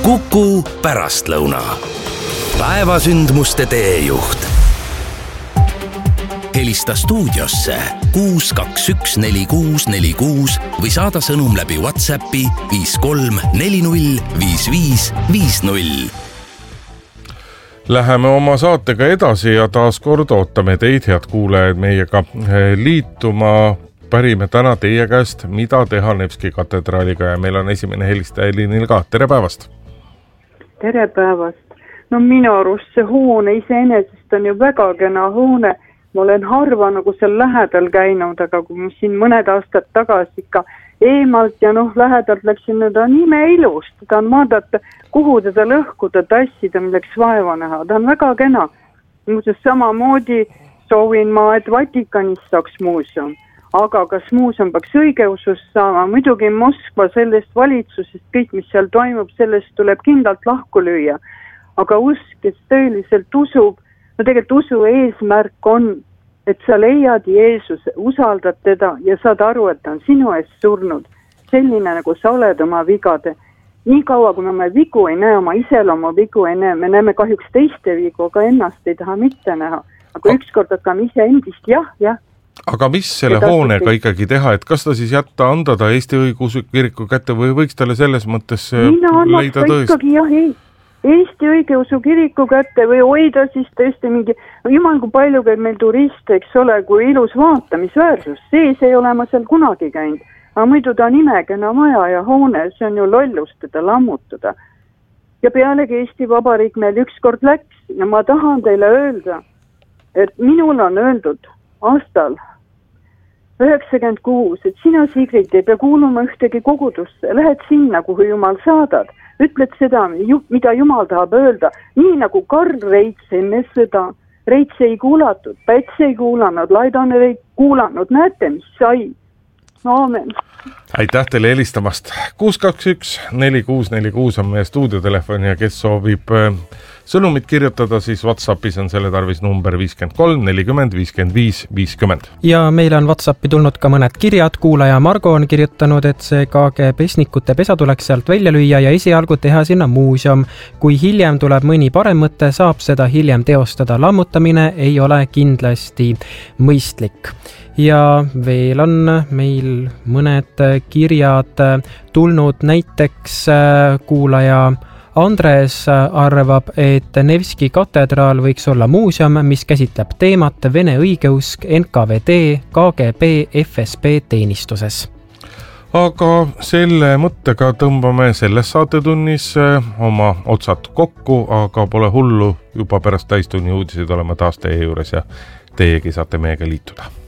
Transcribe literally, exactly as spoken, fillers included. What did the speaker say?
Kuku pärastlõuna. Päevasündmuste teejuht. Helista stuudiosse kuus kaks üks neli kuus neli kuus või saada sõnum läbi WhatsAppi viis kolm neli null viis viis viis null. Läheme oma saatega edasi ja taas kord ootame teid, head kuulajad, meiega liituma. Pärime täna teie käest, mida teha Nevski katedraaliga ja meil on esimene helistaja Elinil ka. Tere päevast! Tere päevast! No minu arust see hoone iseenesest on ju väga kena hoone. Ma olen harva nagu seal lähedal käinud, aga kui ma siin mõned aastad tagasi ikka eemalt ja noh, lähedalt läksin, ta on ime ilust. Ta on vaadata, kuhu teda lõhkuda, tassida, milleks vaeva näha. Ta on väga kena. Muuseas, samamoodi soovin ma, et Vatikanis saaks muuseum. Aga kas muuseum peaks õigeusust saama? Muidugi Moskva sellest valitsusest, kõik mis seal toimub, sellest tuleb kindlalt lahku lüüa. Aga usk, kes tõeliselt usub, no tegelikult usu eesmärk on, et sa leiad Jeesuse, usaldad teda ja saad aru, et ta on sinu eest surnud. Selline nagu sa oled oma vigade. Nii kaua, kui me vigu ei näe, oma iseloomu vigu ei näe, me näeme kahjuks teiste vigu, aga ennast ei taha mitte näha. Aga ükskord hakkame ise endist, jah, jah. Aga mis selle hoonega ikkagi teha, et kas ta siis jätta, anda ta Eesti Õigeusu Kiriku kätte või võiks talle selles mõttes leida tõest? Ikkagi jah, ei. Eesti Õigeusu Kiriku kätte või hoida siis tõesti mingi, jumal kui palju käib meil turiste, eks ole, kui ilus vaatamisväärsus, sees ei ole ma seal kunagi käinud, aga muidu ta on imekena maja ja hoone, see on ju lollust teda lammutada. Ja pealegi Eesti Vabariik meil ükskord läks ja ma tahan teile öelda, et minul on öeldud aastal üheksakümmend kuus, et sina, Sigrid, ei pea kuuluma ühtegi kogudusse, lähed sinna, kuhu Jumal saadad. Ütled seda, mida Jumal tahab öelda, nii nagu Karl Reits enne seda. Reits ei kuulatud, Päts ei kuulanud, Laidane ei kuulanud, näete, mis sai. Aamen. Aitäh teile helistamast. kuus kaks üks neli kuus neli kuus on meie stuudiotelefon ja kes soovib sõnumit kirjutada, siis WhatsAppis on selle tarvis number viiskümmend kolm nelikümmend viiskümmend viis viiskümmend. Ja meil on WhatsAppi tulnud ka mõned kirjad. Kuulaja Margo on kirjutanud, et see K G pesnikute pesa tuleks sealt välja lüüa ja esialgu teha sinna muuseum. Kui hiljem tuleb mõni parem mõte, saab seda hiljem teostada. Lammutamine ei ole kindlasti mõistlik. Ja veel on meil mõned kirjad tulnud, näiteks kuulaja Andres arvab, et Nevski katedraal võiks olla muuseum, mis käsitleb teemat Vene õigeusk, N K V D, K G B, F S B teenistuses. Aga selle mõttega tõmbame selles saatetunnis oma otsad kokku, aga pole hullu, juba pärast täistunni uudised oleme taas teie juures ja teiegi saate meiega liituda.